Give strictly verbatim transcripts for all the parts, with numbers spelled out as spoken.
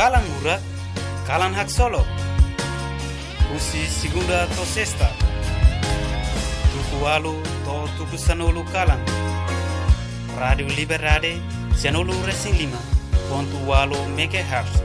Kalan Murak, Kalan Hak Solo. Usi segunda to sexta. Tuku alu to tuku sanolu kalan. Radio Liberdade, sanolu Racing lima, ponto alu megahertz.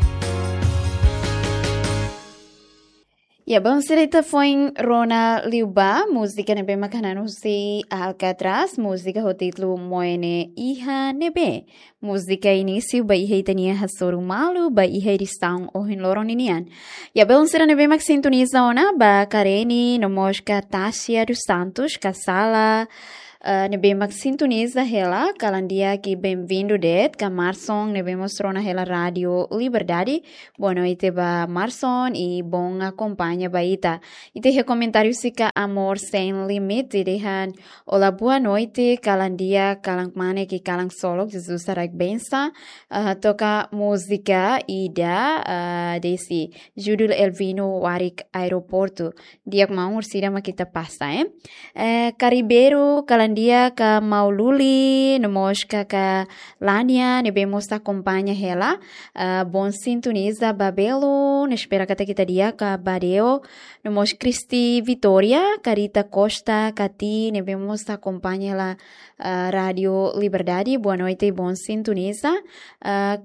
Ya, bom, serita foi Rona Liuba, música nebe makanano si Alcatraz, música ho título Moene Iha Nebe. Música início ba ihe tania hasoru malu ba ihe ristang ohin loroninian. Ya, bom, serita nebe mak sintoniza ona ba Kareni no mosca Tassia dos Santos, Casala. Uh, nebe mak sintoniza hela kalandia que bem-vindo det ka Marson nebe mostrou na hela rádio Liberdade. Boa noite ba Marson e bom acompanha ba ita. Ite recomendário sika amor sem limite dehan olá boa noite kalandia kalang mane que kalang solo Jesus sarak bensa uh, toca música ida uh, desse Judul Elvino Warik Aeroporto dia mau ursida makita passa eh uh, Caribeiro kalandia dia ka Maululi, nomosca ka Lania, nebemos acompanha ela, uh, bom sintoniza Babelo, espera que kita dia ka Badeo, nomos Cristi Vitória, Carita Costa, Cati, nebemos acompanha ela uh, Radio Liberdade, boa noite e bom sintoniza, uh,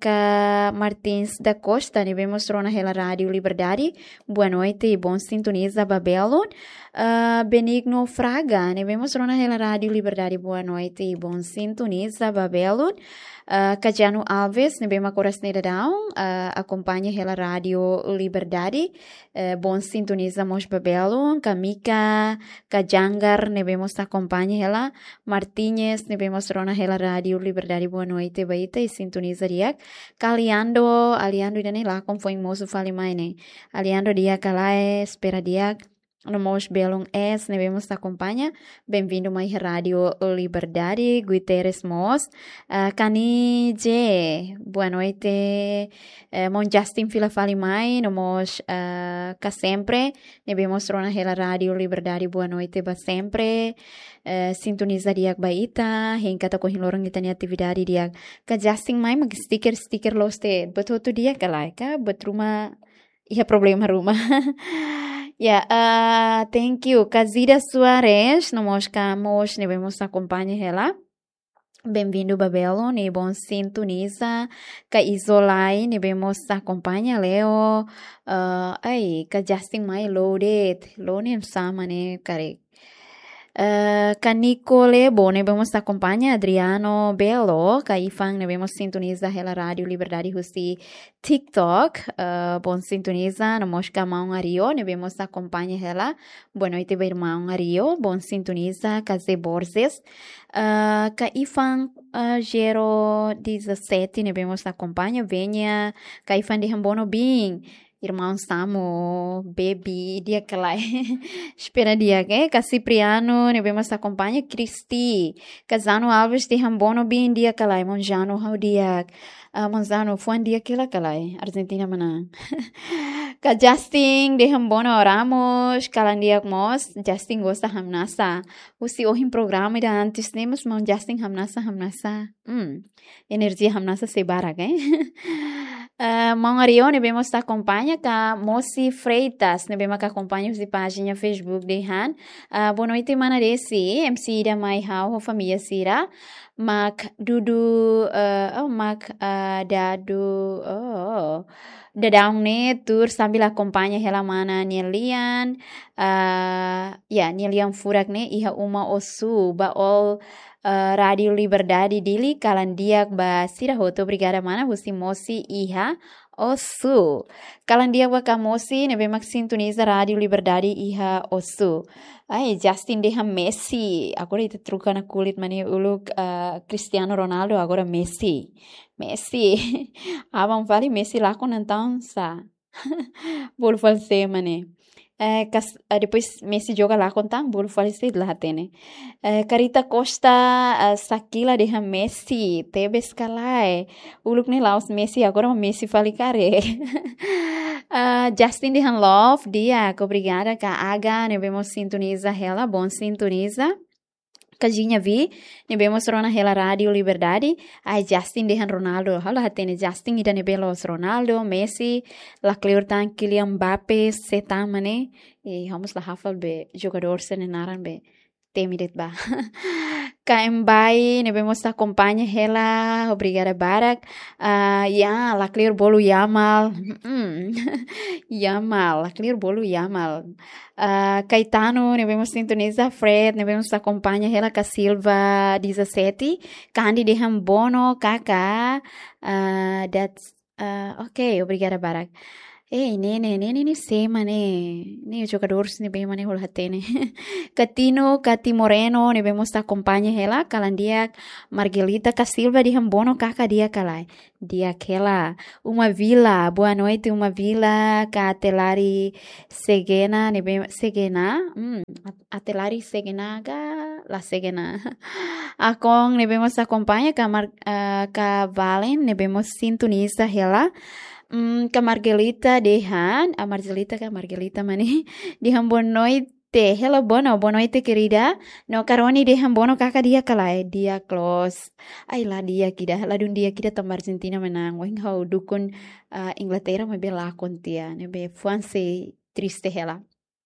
Kaka Martins da Costa, ne vemos na Hela Rádio Liberdade. Boa noite e bom sintoniza Babelon. Uh, Benigno Fraga, ne vemos na Hela Rádio Liberdade. Boa noite e bom sintoniza Babelon. Uh, Cajano Alves, ne vemos Corasneira Down, uh, acompanha Hela Rádio Liberdade. Uh, bom sintoniza Mos Babelon. Kamika Kajangar, ne vemos acompanha ela. Martínez, ne vemos na Hela Rádio Liberdade. Boa noite, baita e sintoniza dia. Kaliando, aliando idane lá como foi moço fale mais né. Aliando dia calae, espera dia. No mos belong es, ne vemos acompanha. Bem-vindo mais Rádio Liberdade, Guterres Mos. Uh, Cani J, boa noite. Uh, mon Justin fila fale mais, no mos uh, ka sempre. Ne vemos na hela Rádio Liberdade, boa noite ba sempre. Uh, sintoniza dia baita, henka ta ko hilorong itani atividade dia. Ka Justin mai mag sticker sticker loste. Betul tu dia kalai ka, bet rumah iya problema rumah. Yeah, uh, thank you. Kazida Suarez, no moscamos, ne vemos acompanha ela. Bem-vindo Babelo, ne bom sintoniza. Ka Isolai, ne vemos acompanha Leo. Uh, ai, ka Justin mai loaded. Loaded sama ne, kare. Uh, ka Nicole, bom, ne vemos acompanha Adriano Belo, ka Ifang, ne vemos sintoniza Hela Rádio Liberdade Husi TikTok, uh, bom sintoniza, no mosca Mão Ario, ne vemos acompanha ela, boa noite irmão Ario, bom sintoniza, ka Zé Borges, uh, ka Ifang uh, Gero dezessete, ne vemos acompanha, venha, ka Ifang de Rambono Bing, irmão Samo, baby, dia que lá espera dia que é, Cipriano, ne vemos acompanha, Cristi, Casano Alves de Rambono, bem dia que lá é, Monjano, how dia, uh, Monjano, foi um dia que lá que lá é, Argentina mana, Ka Justin de Rambono oramos, Kalandia mos, Justin gosta hamnasa, usi ohin programa ida antes nemos, mon Justin hamnasa hamnasa, hum, energia hamnasa se barak, eh? Uh, Mangario, ne vemos acompanha ka Moci Freitas, ne vemos que acompanha de página Facebook de Han. Uh, boa noite, manaresi, M C Ira mai hau, família Sira. Mac Dudu, uh, oh, Mac uh, Dadu, oh, Dadang ne tur sambil acompanha hela mana Nelian, uh, ya Nelian Furak ne iha uma osu ba all Uh, Radio Liberdade dili kalandiak ba sirahoto obrigada mana husi mosi iha osu kalandiak ba kamosi nebe mak sintoniza Radio Liberdade iha osu ai Justin deha Messi agora ita truca na kulit mani uluk uh, Cristiano Ronaldo agora Messi Messi abang fali Messi lá com então sa bol false mane Uh, kas, uh, depois Messi joga lá com tang bolo falecer lá tene. Uh, Carita Costa uh, Sakila de Messi tebe escalai. Uluk ne laos Messi agora Messi fale care. uh, Justin de Love dia obrigada ka aga ne vemos sintoniza ela bom sintoniza. Casinha vi, nebe mostrou na hela rádio Liberdade, ai Justin dehan Ronaldo, hala hatene Justin ida nebe los Ronaldo, Messi, la Cleortan Kylian Mbappe, setamane, e vamos lá hafal be jogador senenaran be temidet ba. Kaembai, nebe mostra acompanha ela, obrigada Barak. Uh, ya, la Cleor bolu Yamal. Mm. Yamal, la Cleor bolu Yamal. Uh, Caetano, nebe mostra sintoniza Fred, nebe mostra acompanha ela com Silva dezessete. Candy de Bono, Kaka. Uh, that's uh, ok, obrigada Barak. Ei, nene, nene, ni sema, né? Nem os jogadores, ne bem, mane, rolhatene. Catino, Cati Moreno, ne vemos ta acompanha ela, calandia, Margelita Casilva, de Rambono, caca dia calai. Dia aquela, uma vila, boa noite, uma vila, Catelari Segena, ne bem, Segena, hum, Atelari Segena, la Segena. A com, ne vemos ta acompanha, ca, Mar, uh, ca Valen, ne vemos sintoniza ela, Hum, ka Margelita dehan, a Margelita ka Margelita mani, dehan boa noite, hello bono, boa noite querida, no karoni dehan bono kaka dia kalai, dia close, ai lá dia kida, lá dun dia kida tam Argentina menang, weng hau dukun uh, Inglaterra me bela kontia, ne be fuanse triste hela.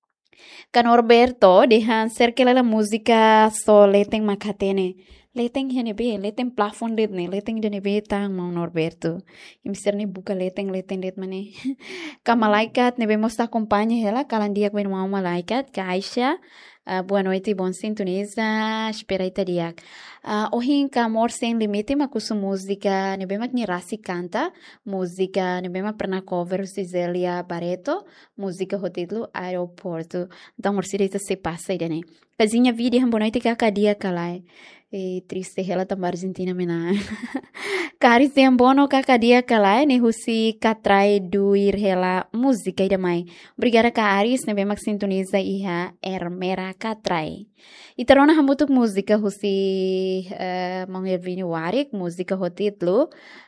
Ka Norberto dehan cerca la música so leteng makatene. Leteng hene be, leteng plafon det ne, leteng dene be tang mau Norberto. Imister ne buka leteng leteng det mane. Ka malaikat ne be mosta acompanha ela, kalandia que mau malaikat, ka Aisha. Uh, boa noite, bom sintoniza, espera ita diak. Uh, ohin ka amor sem limite, ma kusu música, ne be mak ni rasi canta, música, ne be mak pernah cover Cizelia Barreto, música ho título Aeroporto. Então, morsida ita se passa ida ne. Casinha vídeo, boa noite, ka dia kalai. E triste ela também Argentina mena. Cari sembono kakadia kalai ne husi katrai duir hela música ida mai. Obrigada ka Aris ne bemak sintoniza iha ermera katrai. Itarona hamutuk música husi uh, mangervini warik música ho título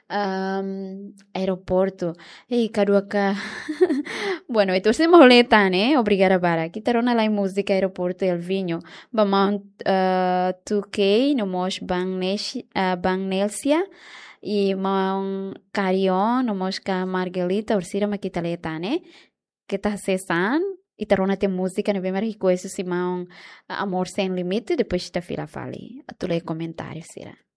um, Aeroporto. Ei kadua ka bueno, itu se moleta né? Obrigada para. Itarona lá música Aeroporto El Vinho. Bamount uh, two K no mos bang uh, bang Nelsia e mang Carion no mos ka Margelita ursira makita leta né? Kita sesan itarona te música ne bem rico isso se mang uh, amor sem limite depois ta fila fali. Tu lê comentário sira.